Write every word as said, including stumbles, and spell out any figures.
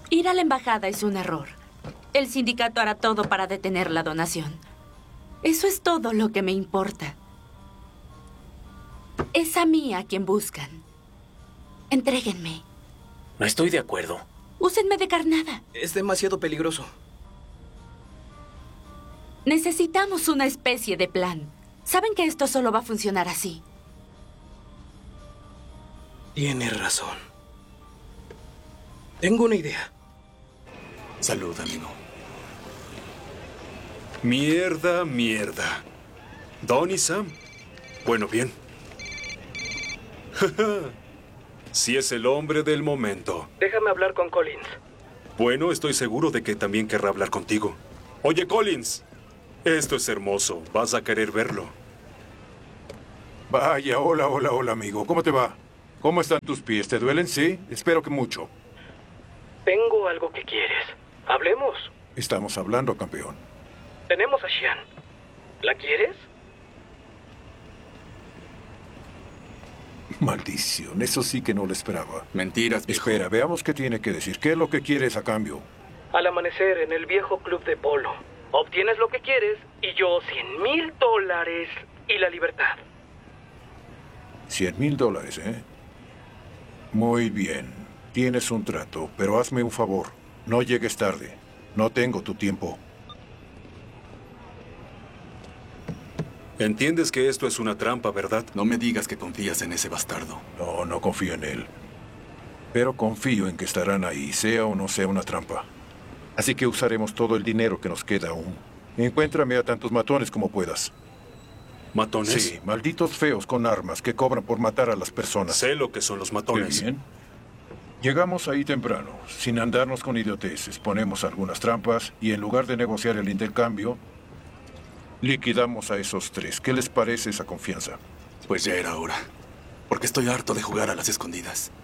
Ir a la embajada es un error. El sindicato hará todo para detener la donación. Eso es todo lo que me importa. Es a mí a quien buscan. Entréguenme. No estoy de acuerdo. Úsenme de carnada. Es demasiado peligroso. Necesitamos una especie de plan. Saben que esto solo va a funcionar así. Tienes razón. Tengo una idea. Salud, amigo. Mierda, mierda. Don y Sam. Bueno, bien. Sí es el hombre del momento. Déjame hablar con Collins. Bueno, estoy seguro de que también querrá hablar contigo. Oye, Collins. Esto es hermoso. Vas a querer verlo. Vaya, hola, hola, hola, amigo. ¿Cómo te va? ¿Cómo están tus pies? ¿Te duelen? Sí. Espero que mucho. Tengo algo que quieres. Hablemos. Estamos hablando, campeón. Tenemos a Xian. ¿La quieres? Maldición, eso sí que no lo esperaba. Mentiras, viejo. Espera, veamos qué tiene que decir. ¿Qué es lo que quieres a cambio? Al amanecer en el viejo club de polo. Obtienes lo que quieres y yo cien mil dólares y la libertad. Cien mil dólares, ¿eh? Muy bien. Tienes un trato, pero hazme un favor. No llegues tarde. No tengo tu tiempo. Entiendes que esto es una trampa, ¿verdad? No me digas que confías en ese bastardo. No, no confío en él. Pero confío en que estarán ahí, sea o no sea una trampa. Así que usaremos todo el dinero que nos queda aún. Encuéntrame a tantos matones como puedas. ¿Matones? Sí, malditos feos con armas que cobran por matar a las personas. Sé lo que son los Qué matones. bien. Llegamos ahí temprano, sin andarnos con idioteces. Ponemos algunas trampas y en lugar de negociar el intercambio, liquidamos a esos tres. ¿Qué les parece esa confianza? Pues ya era hora. Porque estoy harto de jugar a las escondidas.